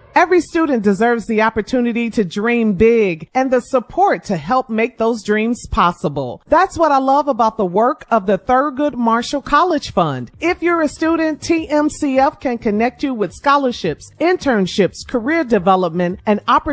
Every student deserves the opportunity to dream big and the support to help make those dreams possible. That's what I love about the work of the Thurgood Marshall College Fund. If you're a student, TMCF can connect you with scholarships, internships, career development, and opportunities